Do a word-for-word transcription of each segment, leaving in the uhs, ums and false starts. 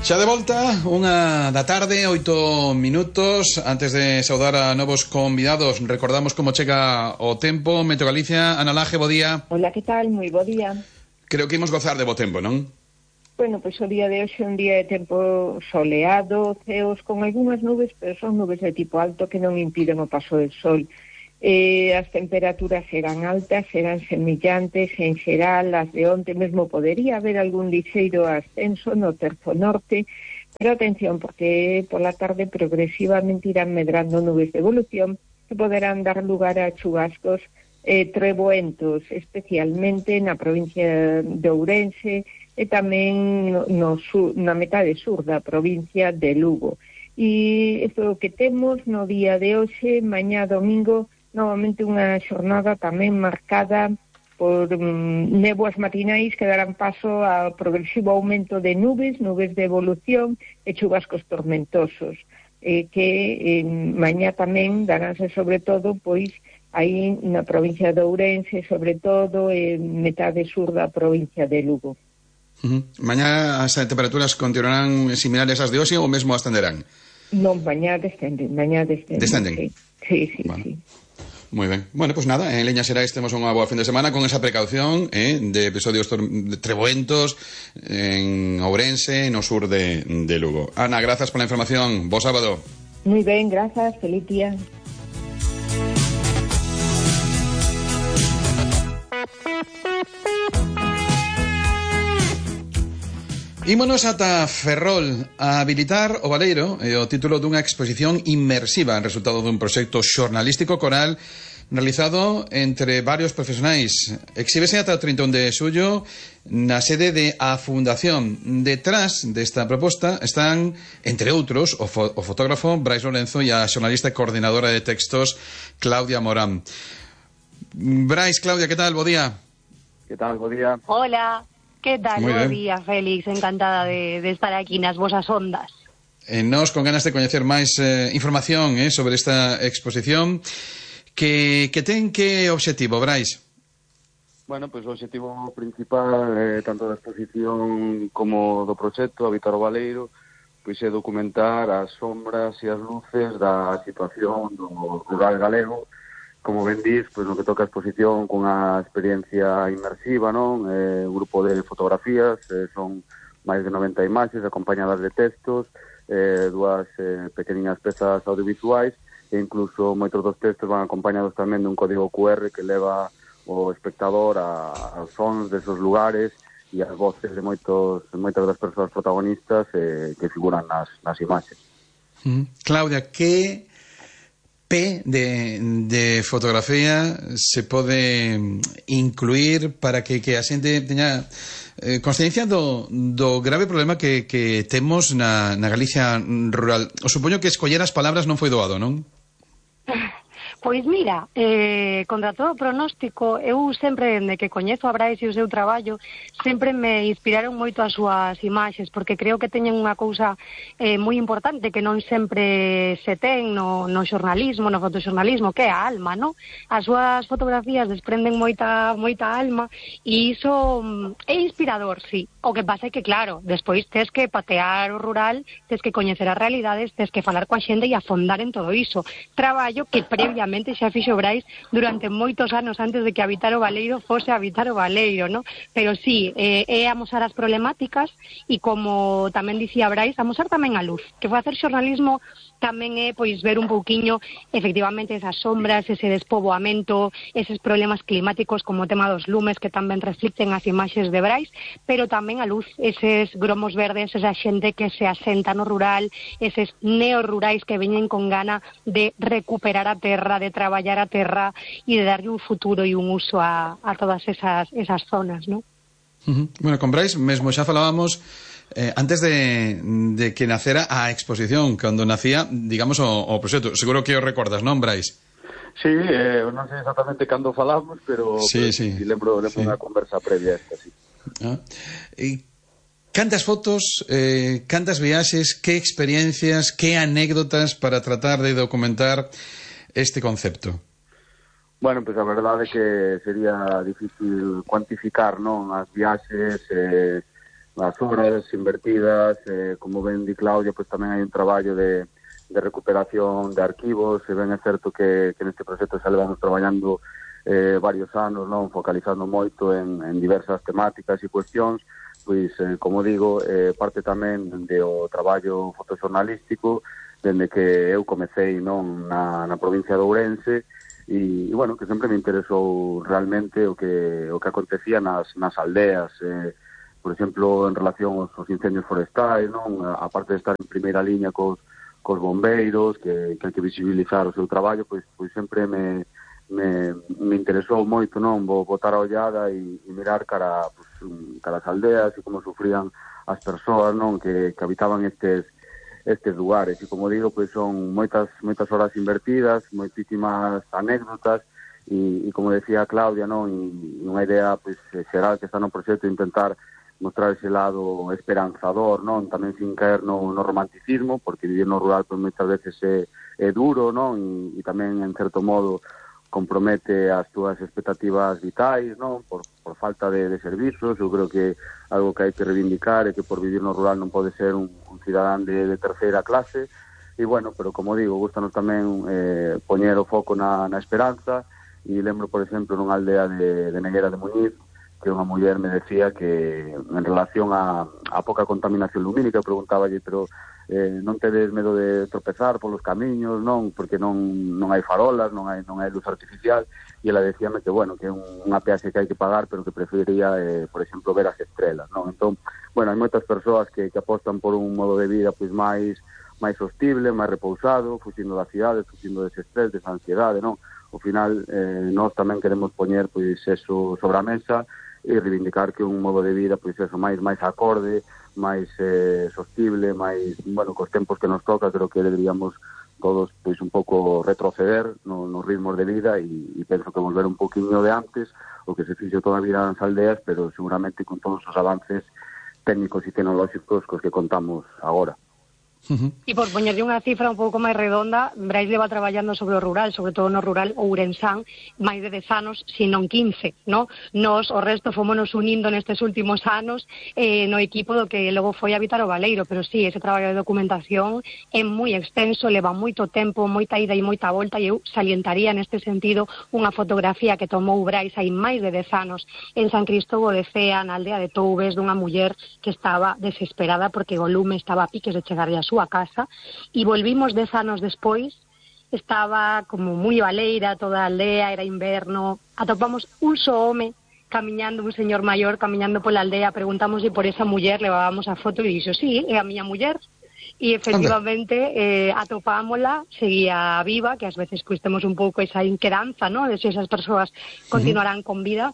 Xa de volta, unha da tarde, oito minutos. Antes de saudar a novos convidados, recordamos como chega o tempo. Meteo Galicia, Ana Laje, bo día. Hola, que tal? Moi bo día. Creo que imos gozar de bo tempo, non? Bueno, pois o día de hoxe é un día de tempo soleado, ceos con algunhas nubes, pero son nubes de tipo alto que non impiden o paso del sol. Eh, as temperaturas serán altas, serán semillantes en xeral, as de onte mesmo podería haber algún lixeiro ascenso no terzo norte, pero atención, porque pola tarde progresivamente irán medrando nubes de evolución que poderán dar lugar a chubascos eh, treboentos, especialmente na provincia de Ourense e tamén no, no sur, na metade sur da provincia de Lugo. E isto é o que temos no día de hoxe, mañá domingo, novamente unha xornada tamén marcada por um, néboas matinais que darán paso ao progresivo aumento de nubes, nubes de evolución e chubascos tormentosos, eh, que eh, mañá tamén daránse sobre todo pois aí na provincia de Ourense, sobre todo en metade sur da provincia de Lugo. Uh-huh. Mañá as temperaturas continuarán similares ás de hoxe ou mesmo ascenderán? Non, mañá descenden, mañá descenden. Descenden? Sí, sí, sí. Bueno. sí. Moi ben. Bueno, pois pues nada, en Leñas Xerais temos unha boa fin de semana con esa precaución eh, de episodios de treboentos en Ourense, no sur de, de Lugo. Ana, grazas pola información. Bo sábado. Moi ben, grazas. Feliz día. Ímonos ata Ferrol a habilitar o Baleiro e o título dunha exposición inmersiva en resultado dun proxecto xornalístico coral realizado entre varios profesionais. Exhíbese ata o trinta e un de xullo na sede de A Fundación. Detrás desta proposta están, entre outros, o, fo o fotógrafo Brais Lorenzo e a xornalista e coordinadora de textos Claudia Morán. Brais, Claudia, que tal? Bo día. Que tal? Bo día. Hola. Que tal? Bo día, Félix. Encantada de, de estar aquí nas vosas ondas. E nós con ganas de coñecer máis eh, información eh, sobre esta exposición que, que ten que obxectivo, Brais? Bueno, pois pues, o obxectivo principal eh, tanto da exposición como do proxecto Habitar o Baleiro pois é documentar as sombras e as luces da situación do rural galego. Como ben dís, pois, no que toca a exposición cunha experiencia inmersiva, non? Eh, un grupo de fotografías, eh, son máis de noventa imaxes acompañadas de textos, eh, dúas eh, pequeninas pezas audiovisuais e incluso moitos dos textos van acompañados tamén dun código cu erre que leva o espectador a, aos sons desos lugares e as voces de moitos, moitas das persoas protagonistas eh, que figuran nas, nas imaxes. Mm. Claudia, que P de, de fotografía se pode incluir para que, que a xente teña eh, consciencia do, do grave problema que, que temos na, na Galicia rural? O supoño que escoller as palabras non foi doado, non? Pois mira, eh, contra todo pronóstico, eu sempre, dende que coñezo a Brais e o seu traballo, sempre me inspiraron moito as súas imaxes, porque creo que teñen unha cousa eh, moi importante que non sempre se ten no, no xornalismo, no fotoxornalismo, que é a alma, non? As súas fotografías desprenden moita, moita alma e iso é inspirador, sí. O que pasa é que, claro, despois tes que patear o rural, tes que coñecer as realidades, tes que falar coa xente e afondar en todo iso. Traballo que previamente xa fixo Brais durante moitos anos antes de que Habitar o Baleiro fose Habitar o Baleiro, ¿no? Pero sí, eh, é amosar as problemáticas e, como tamén dicía Brais, amosar tamén a luz, que facer xornalismo tamén é, pois, ver un pouquiño efectivamente esas sombras, ese despoboamento, eses problemas climáticos como o tema dos lumes que tamén reflicten as imaxes de Brais, pero tamén a luz, eses gromos verdes, esa xente que se asenta no rural, eses neorrurais que veñen con gana de recuperar a terra, de traballar a terra e de darlle un futuro e un uso a, a todas esas, esas zonas, ¿no? Uh-huh. Bueno, con Brais mesmo xa falábamos eh, antes de, de que nacera a exposición, cando nacía, digamos, o, o proxecto. Seguro que o recordas, non, Brais? Sí, eh, non sei exactamente cando falamos, pero sí, pues, sí. sí, lembro, lembro sí. Unha conversa previa a esta, sí. Ah. E cantas fotos, eh, cantas viaxes, que experiencias, que anécdotas para tratar de documentar este concepto? Bueno, pois pues a verdade é que sería difícil cuantificar, non? As viaxes, eh, as horas invertidas, eh, como ben di Claudia, pois tamén hai un traballo de, de recuperación de arquivos, e ben é certo que, que neste proxecto xa levamos traballando eh, varios anos, non, focalizando moito en, en diversas temáticas e cuestións, pois, eh, como digo, eh, parte tamén de o traballo fotoxornalístico, dende que eu comecei non na, na provincia de Ourense, e, e bueno, que sempre me interesou realmente o que o que acontecía nas, nas aldeas, eh, por exemplo, en relación aos, aos incendios forestais, non, a parte de estar en primeira liña cos, cos bombeiros, que, que hai que visibilizar o seu traballo, pois, pois sempre me Me, me interesou moito, non, vou botar a ollada e, e mirar cara, pues, cara as aldeas e como sufrían as persoas, non, que, que habitaban estes estes lugares, e como digo, pois son moitas moitas horas invertidas, moitísimas anécdotas, e, e como decía Claudia, non, e unha idea pois xeral que está no proxecto, intentar mostrar ese lado esperanzador, non, tamén sin caer no, no romanticismo, porque vivir no rural pois moitas veces é, é duro, non, e, e tamén en certo modo compromete as túas expectativas vitais, non? Por, por falta de, de servizos. Eu creo que algo que hai que reivindicar é que por vivir no rural non pode ser un, un cidadán de, de terceira clase, e bueno, pero como digo, gustanos tamén eh, poñer o foco na, na esperanza, e lembro, por exemplo, nunha aldea de, de Neguera de Muñiz, que unha muller me decía que en relación a, a poca contaminación lumínica, preguntáballe, pero eh, non tedes medo de tropezar polos camiños, non, porque non non hai farolas, non hai non hai luz artificial, e ela decíame que, bueno, que é unha peaxe que hai que pagar, pero que preferiría, eh, por exemplo, ver as estrelas, non? Entón, bueno, hai moitas persoas que, que apostan por un modo de vida pois máis máis sostible, máis repousado, fuxindo da cidade, fuxindo dese estrés, desa ansiedade, non? Ao final, eh, nós tamén queremos poñer pois eso sobre a mesa e reivindicar que un modo de vida pois eso máis máis acorde, máis eh, sostible, máis, bueno, cos tempos que nos toca. Creo que deberíamos todos pois un pouco retroceder no, nos ritmos de vida, e, e penso que volver un poquinho de antes, o que se fixo toda a vida nas aldeas, pero seguramente con todos os avances técnicos e tecnolóxicos cos que contamos agora. Uh-huh. E por poñerlle unha cifra un pouco máis redonda, Brais leva traballando sobre o rural, sobre todo no rural ourensán, máis de dez anos, se non quince, no? Nos, o resto, fomos unindo nestes últimos anos eh, no equipo do que logo foi Habitar o Baleiro, pero sí, ese traballo de documentación é moi extenso, leva moito tempo, moita ida e moita volta, e eu salientaría neste sentido unha fotografía que tomou Brais hai máis de dez anos en San Cristóbal de Cea, na aldea de Toubes, dunha muller que estaba desesperada porque o lume estaba a piques de chegarlle a súa a casa, e volvimos dez anos despois, estaba como moi baleira toda a aldea, era inverno, atopamos un só home camiñando, un señor maior camiñando pola aldea, preguntámoslle por esa muller, levábamos a foto e dixo, sí, é a miña muller, e efectivamente eh, atopámola, seguía viva, que ás veces pois temos un pouco esa inquedanza, ¿no?, de se esas persoas continuarán con vida.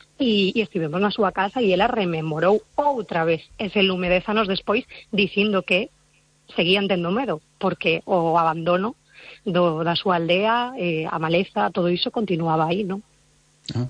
E, e estivemos na súa casa e ela rememorou outra vez ese lume dez anos despois, dicindo que seguían tendo medo, porque o abandono do, da súa aldea, eh, a maleza, todo iso continuaba aí, non? Ah.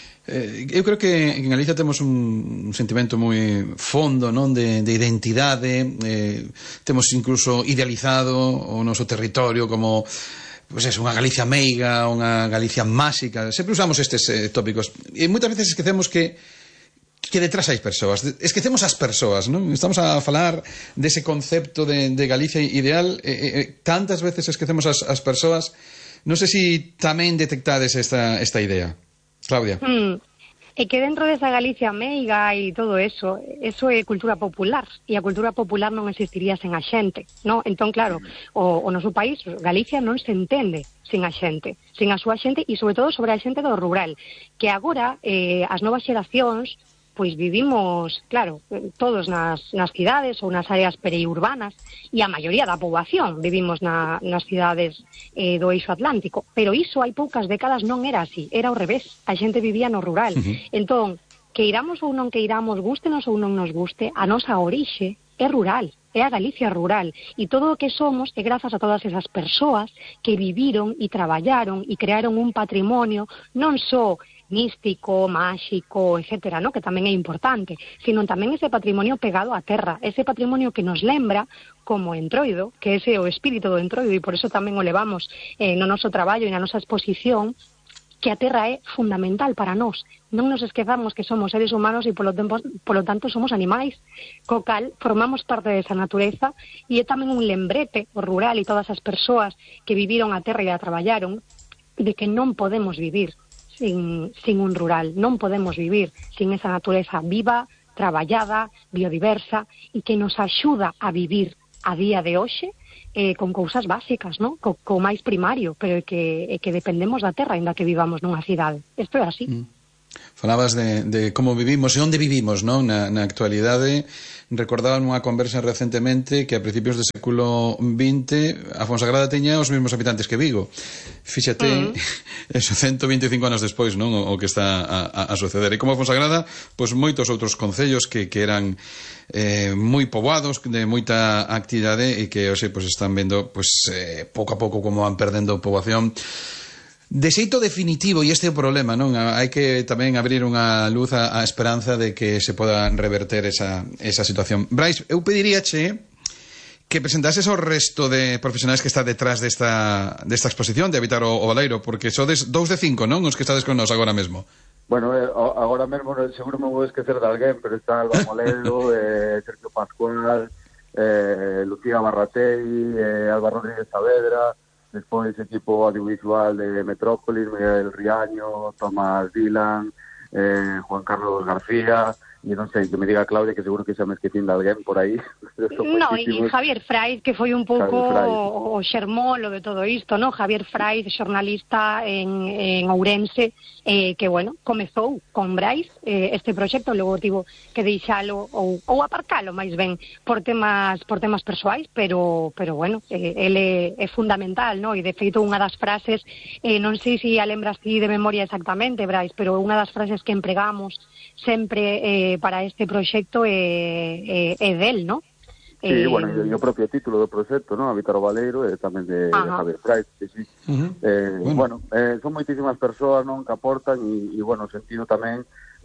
Eh, eu creo que en Galicia temos un, un sentimento moi fondo, non, de, de identidade, eh, temos incluso idealizado o noso territorio como pois é, unha Galicia meiga, unha Galicia máxica. Sempre usamos estes eh, tópicos e moitas veces esquecemos que que detrás hai persoas, esquecemos as persoas, non? Estamos a falar dese concepto de, de Galicia ideal, e, e, tantas veces esquecemos as, as persoas. Non sei se tamén detectades esta, esta idea, Claudia. Mm. E que dentro desa Galicia meiga e todo eso, eso é cultura popular, e a cultura popular non existiría sen a xente, non? Entón, claro, o, o noso país, Galicia, non se entende sin a xente, sin a súa xente, e sobre todo sobre a xente do rural, que agora eh, as novas xeracións pois vivimos, claro, todos nas, nas cidades ou nas áreas periurbanas, e a maioría da poboación vivimos na, nas cidades eh, do eixo atlántico, pero iso hai poucas décadas non era así, era ao revés, a xente vivía no rural. Uh-huh. Entón, que iramos ou non que iramos, gústenos ou non nos guste, a nosa orixe é rural, é a Galicia rural, e todo o que somos é grazas a todas esas persoas que viviron e traballaron e crearon un patrimonio non só místico, máxico, etcétera, ¿no?, que tamén é importante, sino tamén ese patrimonio pegado á terra, ese patrimonio que nos lembra como Entroido, que ese é o espírito do Entroido, e por eso tamén o levamos eh, no noso traballo e na nosa exposición, que a terra é fundamental para nós. Non nos esquezamos que somos seres humanos e polo, tempo, polo tanto somos animais, co cal formamos parte desa natureza e é tamén un lembrete o rural e todas as persoas que viviron a terra e a traballaron de que non podemos vivir sin, sin un rural, non podemos vivir sin esa natureza viva, traballada, biodiversa e que nos axuda a vivir a día de hoxe eh, con cousas básicas, ¿no? Co, co máis primario, pero é que, é que dependemos da terra ainda que vivamos nunha cidade. Isto é así. Mm. Falabas de, de como vivimos e onde vivimos, non? Na, na actualidade, recordaba nunha conversa recentemente que a principios do século vinte a Fonsagrada teña os mesmos habitantes que Vigo. Fíxate, mm. eso ciento veinticinco anos despois, non? O, o que está a, a, a suceder. E como a Fonsagrada, pois moitos outros concellos que, que eran eh, moi poboados, de moita actividade e que hoxe pois, están vendo pois, eh, pouco a pouco como van perdendo poboación. De xeito definitivo, e este é o problema, non? Hai que tamén abrir unha luz á, á esperanza de que se poda reverter esa, esa situación. Brais, eu pediríache que presentases ao resto de profesionais que está detrás desta, desta exposición de Habitar o, o Baleiro, porque sodes dous de cinco, non? Os que estades con nós agora mesmo. Bueno, eh, agora mesmo seguro me vou esquecer de alguén, pero está Alba Moledo, eh, Sergio Pascual, eh, Lucía Barratei, eh, Alba Rodríguez Saavedra, despois equipo audiovisual de Metrópolis, Miguel Riaño, Tomás Dylan, eh, Juan Carlos García, e non sei, que me diga Claudia, que seguro que xa me esquecín de alguén por aí. No, e Javier Fraiz, que foi un pouco o xermolo de todo isto, no? Javier Fraiz, xornalista en, en Ourense, eh, que, bueno, comezou con Brais eh, este proxecto, logo tivo que deixalo ou, ou aparcalo, máis ben, por temas por temas persoais, pero, pero bueno, eh, ele é fundamental, no? E, de feito, unha das frases, eh, non sei se a lembras ti de memoria exactamente, Brais, pero unha das frases que empregamos sempre eh, para este proxecto é, é, é del, ¿no? Sí, eh, bueno, e o propio título do proxecto, ¿no? Habitar o Baleiro, é tamén de, de Javier Fraiz, sí, sí. Uh-huh. eh, bueno, bueno eh, son moitísimas persoas, non, que aportan e, e bueno, o sentido tamén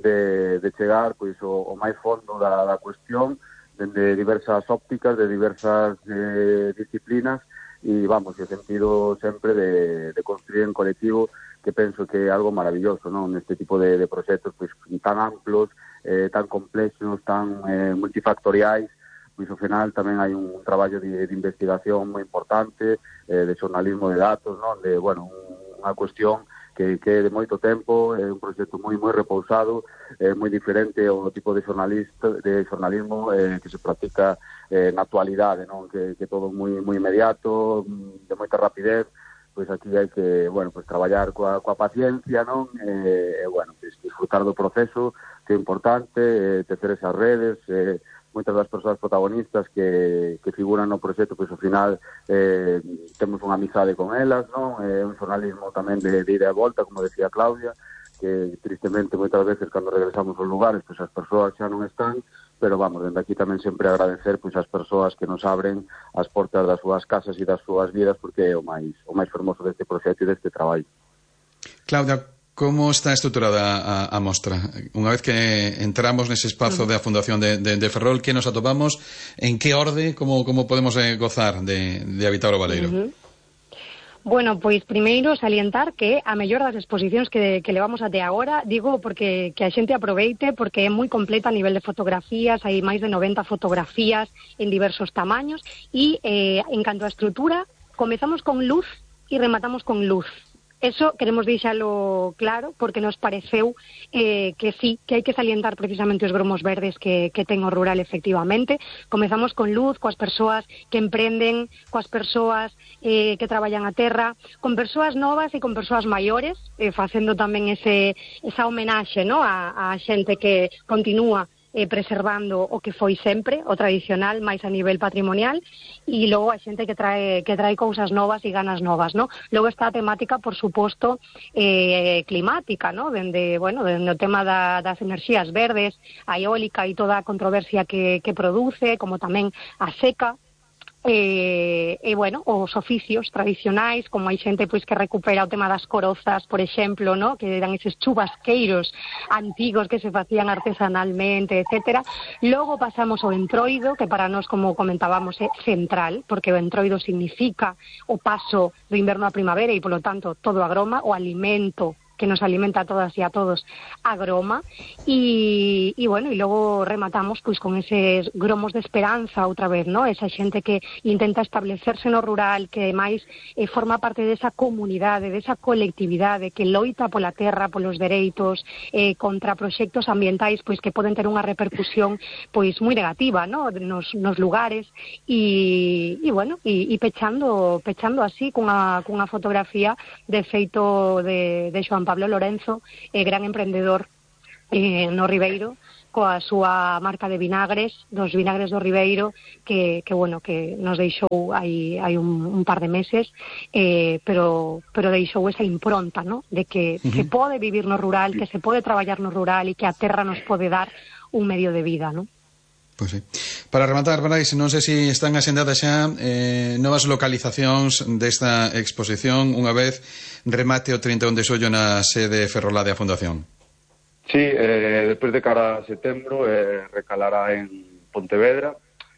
de, de chegar, pois, o, o máis fondo da, da cuestión, de diversas ópticas, de diversas eh, disciplinas, e vamos, o sentido sempre de, de construir en colectivo, que penso que é algo maravilloso, non? Neste tipo de, de proxectos pois, tan amplos, eh, tan complexos, tan eh, multifactoriais, pois ao final tamén hai un traballo de, de investigación moi importante, eh, de xornalismo de datos, non? De, bueno, un, unha cuestión que, que é de moito tempo, é un proxecto moi moi repousado, é moi diferente ao tipo de xornalista, de xornalismo eh, que se practica eh, na actualidade, non? Que, que todo moi moi inmediato, de moita rapidez. Pois aquí hai que, bueno, pues traballar coa, coa paciencia, non? E, eh, bueno, pues disfrutar do proceso, que é importante, eh, tecer esas redes, eh, moitas das persoas protagonistas que, que figuran no proxecto, pois ao final eh, temos unha amizade con elas, non? É eh, un xornalismo tamén de, de ida e volta, como decía Claudia, que tristemente moitas veces cando regresamos aos lugares, pois as persoas xa non están, pero vamos, dende aquí tamén sempre agradecer pois as persoas que nos abren as portas das súas casas e das súas vidas, porque é o máis o máis fermoso deste proxecto e deste traballo. Claudia, como está estruturada a, a mostra? Unha vez que entramos nese espazo uh-huh. da Fundación de, de, de Ferrol, que nos atopamos? En que orde? Como, como podemos eh, gozar de, de Habitar o Baleiro? Uh-huh. Bueno, pois primeiro salientar que a mellor das exposicións que, que levamos até agora, digo porque que a xente aproveite, porque é moi completa a nivel de fotografías, hai máis de noventa fotografías en diversos tamaños, e eh, en canto a estrutura, comezamos con luz e rematamos con luz. Eso queremos deixalo claro, porque nos pareceu eh, que sí, que hai que salientar precisamente os gromos verdes que, que ten o rural efectivamente. Comezamos con luz, coas persoas que emprenden, coas persoas eh, que traballan a terra, con persoas novas e con persoas maiores, eh, facendo tamén ese, esa homenaxe, ¿no? a, a xente que continúa eh, preservando o que foi sempre, o tradicional, máis a nivel patrimonial, e logo a xente que trae que trae cousas novas e ganas novas, ¿no? Logo está a temática, por suposto, eh, climática, ¿no? Dende, bueno, dende o tema da, das enerxías verdes, a eólica e toda a controversia que, que produce, como tamén a seca, E, e, bueno, os oficios tradicionais, como hai xente pois que recupera o tema das corozas, por exemplo, ¿no? Que eran eses chubasqueiros antigos que se facían artesanalmente, etcétera. Logo pasamos ao entroido, que para nós, como comentábamos, é central, porque o entroido significa o paso do inverno á primavera e, polo tanto, todo agroma, o alimento que nos alimenta a todas e a todos, a groma, e, e bueno, e logo rematamos pois con eses gromos de esperanza outra vez, ¿no? Esa xente que intenta establecerse no rural, que máis eh, forma parte desa comunidade, desa colectividade, que loita pola terra, polos dereitos, eh, contra proxectos ambientais pois que poden ter unha repercusión pois moi negativa, ¿no? Nos, nos lugares, e, e bueno, e, e pechando, pechando así cunha, cunha fotografía de feito de, de Xoán Pablo Lorenzo, eh, gran emprendedor eh, no Ribeiro, coa súa marca de vinagres, dos vinagres do Ribeiro, que, que bueno, que nos deixou hai, hai un, un par de meses, eh, pero, pero deixou esa impronta, ¿no? De que uh-huh. se pode vivir no rural, que se pode traballar no rural e que a terra nos pode dar un medio de vida, ¿no? Pois sí. Para rematar, Brais, non sei se están asendadas xa eh, novas localizacións desta exposición unha vez remate o trinta e un de xollo na sede ferrolá da Fundación. Sí, eh, despois de cara a setembro eh, recalará en Pontevedra,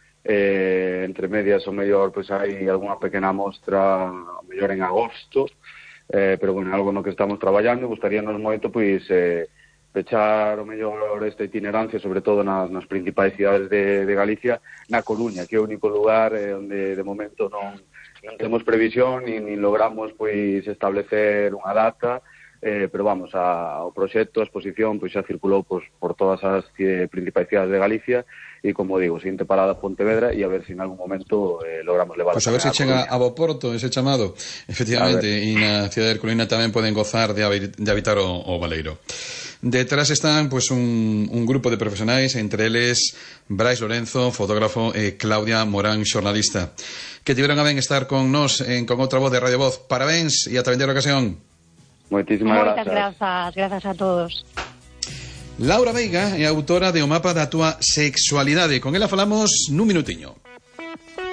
eh, entre medias o mellor pois hai algunha pequena mostra o mellor en agosto, eh, pero bueno, algo no que estamos traballando, gustaríanos moito pois eh, pechar o mellor esta itinerancia, sobre todo nas, nas principais cidades de, de Galicia, na Coruña, que é o único lugar eh, onde de momento non, non temos previsión ni, ni logramos pois establecer unha data, eh, pero vamos, a, o proxecto, a exposición, pois xa circulou pois, por todas as eh, principais cidades de Galicia, e como digo, seguinte parada Pontevedra, e a ver se en algún momento eh, logramos levar. Pois pues a ver se chega a Boporto ese chamado, efectivamente, e na cidade de Coruña tamén poden gozar de, de habitar o, o Baleiro. Detrás están pues un, un grupo de profesionais, entre eles Brais Lorenzo, fotógrafo, e Claudia Morán, xornalista, que tiveron a ben estar con nós en Con Outra Voz de Radio Voz. Parabéns e ata vindeira ocasión. Moitísimas grazas. Moitas grazas, grazas a todos. Laura Veiga é autora de O mapa da túa sexualidade. Con ela falamos nun minutiño.